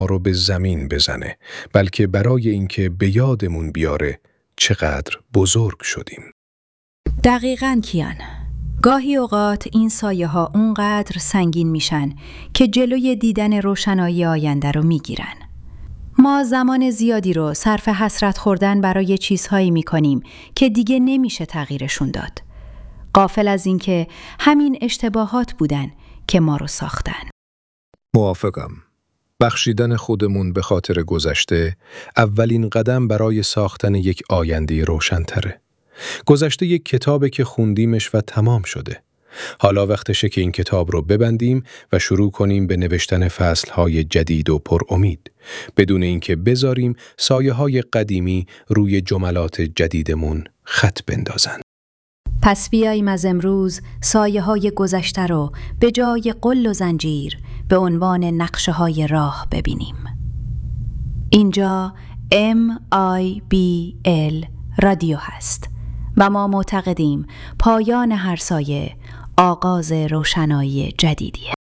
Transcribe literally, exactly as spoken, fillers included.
رو به زمین بزنه، بلکه برای اینکه به یادمون بیاره چقدر بزرگ شدیم. دقیقاً کیان. گاهی اوقات این سایه ها اونقدر سنگین میشن که جلوی دیدن روشنایی آینده رو میگیرن. ما زمان زیادی رو صرف حسرت خوردن برای چیزهایی میکنیم که دیگه نمیشه تغییرشون داد. غافل از این که همین اشتباهات بودن که ما رو ساختن. موافقم. بخشیدن خودمون به خاطر گذشته اولین قدم برای ساختن یک آینده روشن‌تره. گذشته یک کتابه که خوندیمش و تمام شده. حالا وقتشه که این کتاب رو ببندیم و شروع کنیم به نوشتن فصلهای جدید و پر امید، بدون اینکه بذاریم سایه‌های قدیمی روی جملات جدیدمون خط بندازن. پس بیاییم از امروز سایه های گذشته رو به جای قل و زنجیر به عنوان نقشه های راه ببینیم. اینجا ام آی بی ال رادیو هست و ما معتقدیم پایان هر سایه آغاز روشنایی جدیدیه.